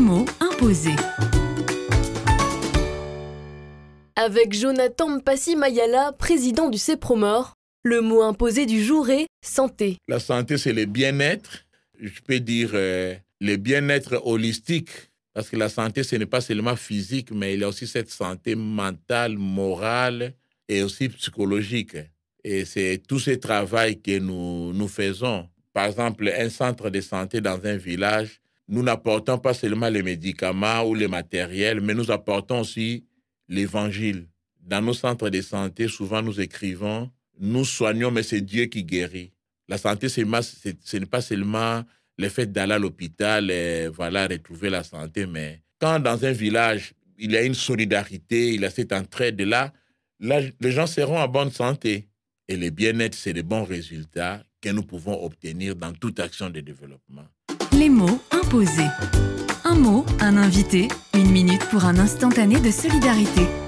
mots imposés. Avec Jonathan Mpassi Mayala, président du CEPROMOR, le mot imposé du jour est santé. La santé, c'est le bien-être. Je peux dire le bien-être holistique. Parce que la santé, ce n'est pas seulement physique, mais il y a aussi cette santé mentale, morale et aussi psychologique. Et c'est tout ce travail que nous faisons. Par exemple, un centre de santé dans un village, nous n'apportons pas seulement les médicaments ou les matériels, mais nous apportons aussi l'évangile. Dans nos centres de santé, souvent nous écrivons « Nous soignons, mais c'est Dieu qui guérit ». La santé, ce n'est pas seulement le fait d'aller à l'hôpital et voilà, retrouver la santé, mais quand dans un village, il y a une solidarité, il y a cette entraide-là, les gens seront en bonne santé. Et le bien-être, c'est de bons résultats que nous pouvons obtenir dans toute action de développement. Les mots imposés. Un mot, un invité, 1 minute pour un instantané de solidarité.